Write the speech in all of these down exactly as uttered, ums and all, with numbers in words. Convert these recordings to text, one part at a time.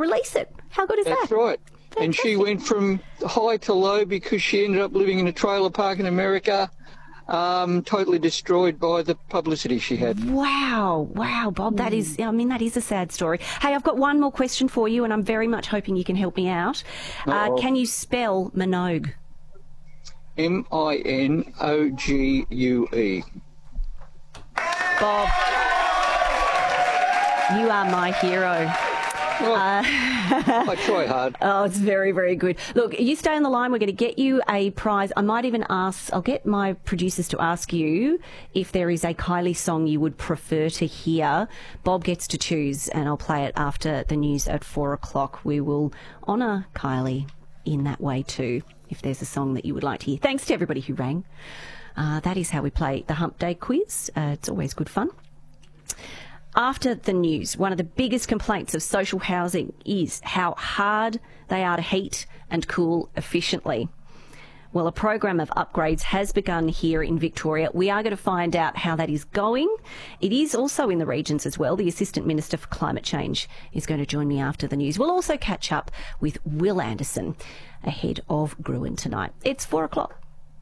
release it. How good is That's that? That's right. Fantastic. And she went from high to low because she ended up living in a trailer park in America, um, totally destroyed by the publicity she had. Wow. Wow, Bob, that is, I mean, that is a sad story. Hey, I've got one more question for you, and I'm very much hoping you can help me out. Uh, can you spell Minogue? M I N O G U E. Bob, you are my hero. Well, uh, I try hard. Oh, it's very, very good. Look, you stay on the line. We're going to get you a prize. I might even ask, I'll get my producers to ask you if there is a Kylie song you would prefer to hear. Bob gets to choose, and I'll play it after the news at four o'clock. We will honour Kylie in that way too, if there's a song that you would like to hear. Thanks to everybody who rang. Uh, that is how we play the Hump Day quiz. Uh, it's always good fun. After the news, one of the biggest complaints of social housing is how hard they are to heat and cool efficiently. Well, a program of upgrades has begun here in Victoria. We are going to find out how that is going. It is also in the regions as well. The Assistant Minister for Climate Change is going to join me after the news. We'll also catch up with Will Anderson ahead of Gruen tonight. It's four o'clock.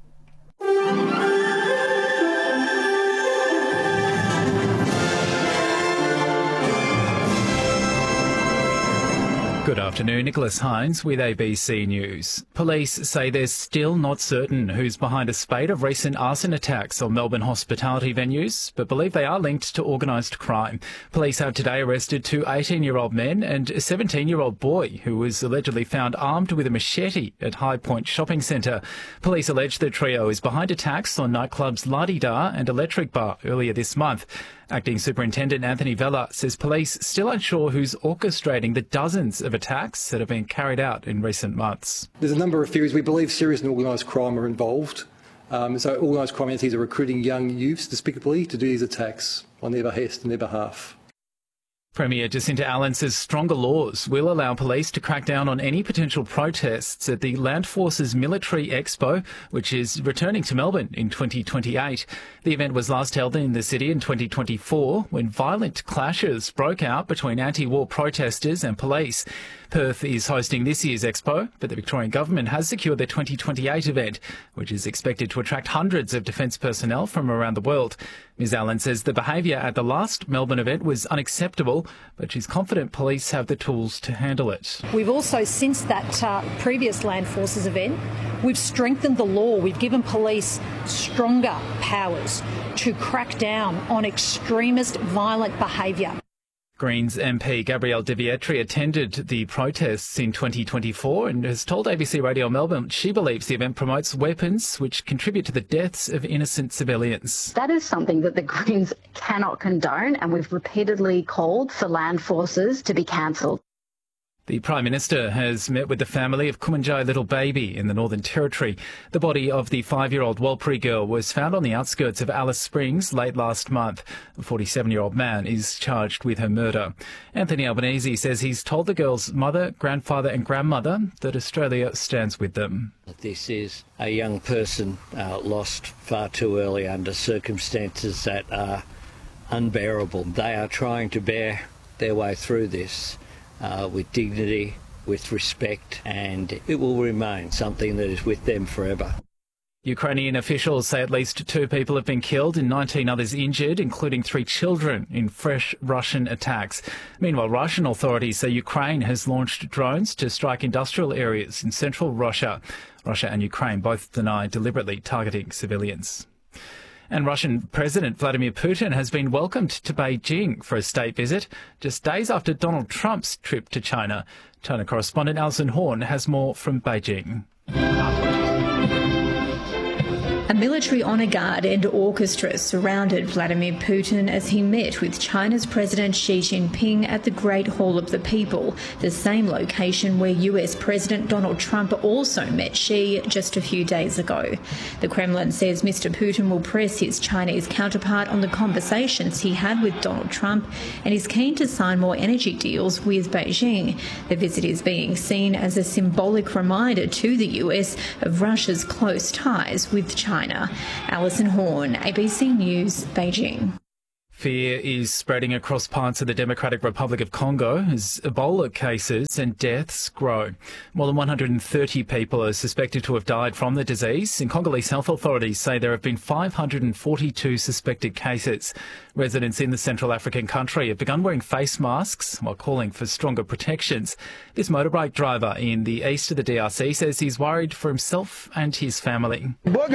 Good afternoon, Nicholas Hines with A B C News. Police say they're still not certain who's behind a spate of recent arson attacks on Melbourne hospitality venues, but believe they are linked to organised crime. Police have today arrested two eighteen-year-old men and a seventeen-year-old boy who was allegedly found armed with a machete at High Point Shopping Centre. Police allege the trio is behind attacks on nightclubs La Di Da and Electric Bar earlier this month. Acting Superintendent Anthony Vella says police still unsure who's orchestrating the dozens of attacks that have been carried out in recent months. There's a number of theories. We believe serious and organised crime are involved. Um, so organised crime entities are recruiting young youths despicably to do these attacks on their behest and their behalf. Premier Jacinta Allen says stronger laws will allow police to crack down on any potential protests at the Land Forces Military Expo, which is returning to Melbourne in twenty twenty-eight. The event was last held in the city in twenty twenty-four when violent clashes broke out between anti-war protesters and police. Perth is hosting this year's Expo, but the Victorian Government has secured the twenty twenty-eight event, which is expected to attract hundreds of defence personnel from around the world. Ms Allen says the behaviour at the last Melbourne event was unacceptable, but she's confident police have the tools to handle it. We've also, since that uh, previous Land Forces event, we've strengthened the law. We've given police stronger powers to crack down on extremist violent behaviour. Greens M P Gabrielle De Vietri attended the protests in twenty twenty-four and has told A B C Radio Melbourne she believes the event promotes weapons which contribute to the deaths of innocent civilians. That is something that the Greens cannot condone, and we've repeatedly called for Land Forces to be cancelled. The Prime Minister has met with the family of Kumanjai little baby in the Northern Territory. The body of the five-year-old Warlpiri girl was found on the outskirts of Alice Springs late last month. A forty-seven-year-old man is charged with her murder. Anthony Albanese says he's told the girl's mother, grandfather and grandmother that Australia stands with them. This is a young person uh, lost far too early under circumstances that are unbearable. They are trying to bear their way through this Uh, with dignity, with respect, and it will remain something that is with them forever. Ukrainian officials say at least two people have been killed and nineteen others injured, including three children, in fresh Russian attacks. Meanwhile, Russian authorities say Ukraine has launched drones to strike industrial areas in central Russia. Russia and Ukraine both deny deliberately targeting civilians. And Russian President Vladimir Putin has been welcomed to Beijing for a state visit just days after Donald Trump's trip to China. China correspondent Alison Horn has more from Beijing. A military honour guard and orchestra surrounded Vladimir Putin as he met with China's President Xi Jinping at the Great Hall of the People, the same location where U S President Donald Trump also met Xi just a few days ago. The Kremlin says Mister Putin will press his Chinese counterpart on the conversations he had with Donald Trump and is keen to sign more energy deals with Beijing. The visit is being seen as a symbolic reminder to the U S of Russia's close ties with China. Alison Horn, A B C News, Beijing. Fear is spreading across parts of the Democratic Republic of Congo as Ebola cases and deaths grow. More than one hundred thirty people are suspected to have died from the disease, and Congolese health authorities say there have been five hundred forty-two suspected cases. Residents in the Central African country have begun wearing face masks while calling for stronger protections. This motorbike driver in the east of the D R C says he's worried for himself and his family.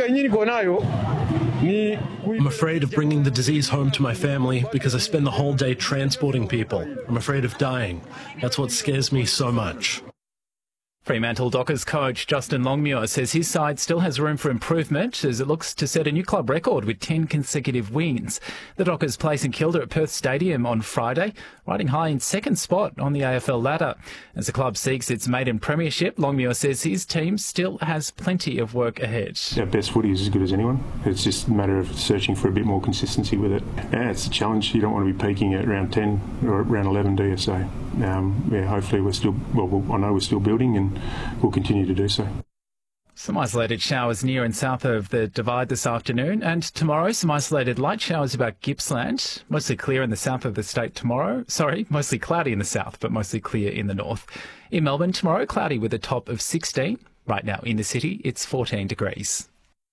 I'm afraid of bringing the disease home to my family because I spend the whole day transporting people. I'm afraid of dying. That's what scares me so much. Fremantle Dockers coach Justin Longmuir says his side still has room for improvement as it looks to set a new club record with ten consecutive wins. The Dockers play St Kilda at Perth Stadium on Friday, riding high in second spot on the A F L ladder. As the club seeks its maiden premiership, Longmuir says his team still has plenty of work ahead. Our best footy is as good as anyone. It's just a matter of searching for a bit more consistency with it. Yeah, it's a challenge. You don't want to be peaking at round ten or round eleven, do you? So um, yeah, hopefully we're still, well, I know we're still building and we'll continue to do so. Some isolated showers near and south of the Divide this afternoon, and tomorrow some isolated light showers about Gippsland. Mostly clear in the south of the state tomorrow. Sorry, mostly cloudy in the south, but mostly clear in the north. In Melbourne tomorrow, cloudy with a top of sixteen. Right now in the city, it's fourteen degrees.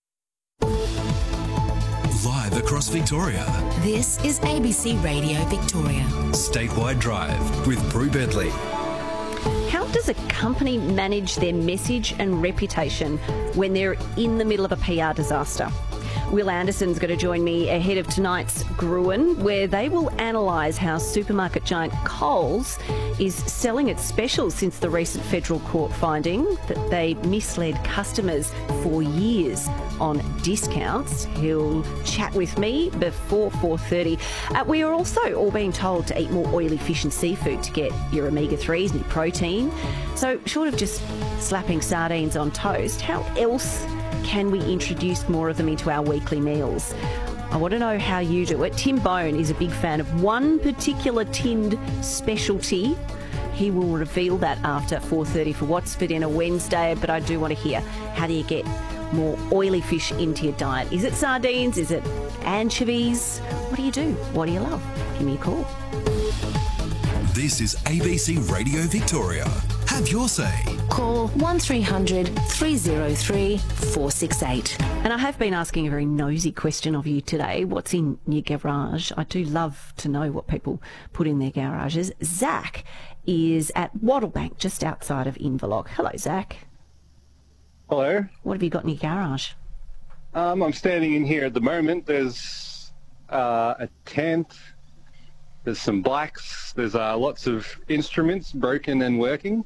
Live across Victoria. This is A B C Radio Victoria. Statewide Drive with Brew Bentley. How does a company manage their message and reputation when they're in the middle of a P R disaster? Will Anderson's going to join me ahead of tonight's Gruen, where they will analyse how supermarket giant Coles is selling its specials since the recent federal court finding that they misled customers for years on discounts. He'll chat with me before four thirty. Uh, we are also all being told to eat more oily fish and seafood to get your omega threes and your protein. So short of just slapping sardines on toast, how else can we introduce more of them into our weekly meals? I want to know how you do it. Tim Bone is a big fan of one particular tinned specialty. He will reveal that after four thirty for What's for Dinner Wednesday, but I do want to hear, how do you get more oily fish into your diet? Is it sardines? Is it anchovies? What do you do? What do you love? Give me a call. This is A B C Radio Victoria. Have your say. Call one three hundred three oh three four six eight. And I have been asking a very nosy question of you today. What's in your garage? I do love to know what people put in their garages. Zach is at Wattlebank, just outside of Inverloch. Hello, Zach. Hello. What have you got in your garage? Um, I'm standing in here at the moment. There's uh, a tent. There's some bikes. There's uh, lots of instruments, broken and working.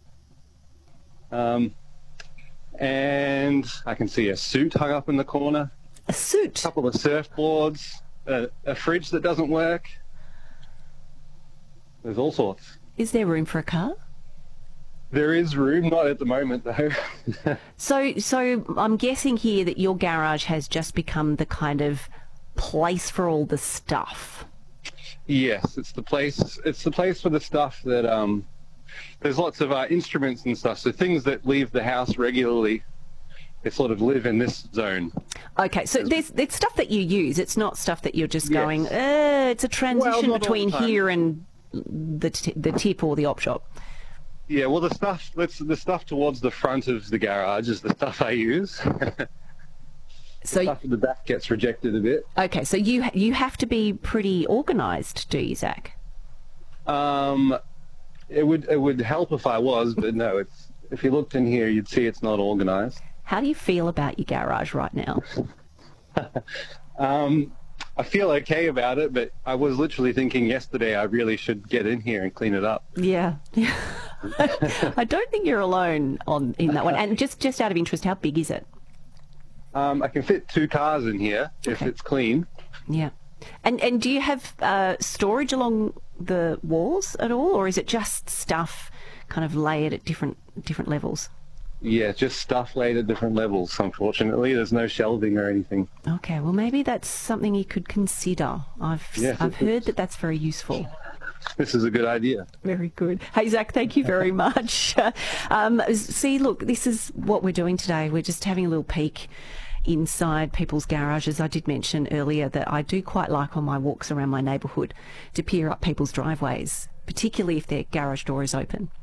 Um, and I can see a suit hung up in the corner. A suit? A couple of surfboards. A, a fridge that doesn't work. There's all sorts. Is there room for a car? There is room, not at the moment though. so, so I'm guessing here that your garage has just become the kind of place for all the stuff. Yes, it's the place. It's the place for the stuff that um, there's lots of uh, instruments and stuff. So things that leave the house regularly, they sort of live in this zone. Okay, so there's it's stuff that you use. It's not stuff that you're just Yes. going. Uh, it's a transition Well, not all between the time. here and the t- the tip or the op shop. Yeah, well, the stuff that's the stuff towards the front of the garage is the stuff I use. So stuff at the back gets rejected a bit. Okay, so you ha- you have to be pretty organised, do you, Zach? Um, it would it would help if I was, but no. It's if you looked in here, you'd see it's not organised. How do you feel about your garage right now? Um, I feel okay about it, but I was literally thinking yesterday I really should get in here and clean it up. Yeah. I don't think you're alone on in that one. And just, just out of interest, how big is it? Um, I can fit two cars in here if Okay. it's clean. Yeah. And and do you have uh, storage along the walls at all, or is it just stuff kind of layered at different different levels? Yeah, just stuff laid at different levels, unfortunately. There's no shelving or anything. Okay, well maybe that's something you could consider. I've Yes, I've it- heard that that's very useful. This is a good idea. Very good. Hey, Zach, thank you very much. um, see, look, this is what we're doing today. We're just having a little peek inside people's garages. I did mention earlier that I do quite like on my walks around my neighbourhood to peer up people's driveways, particularly if their garage door is open.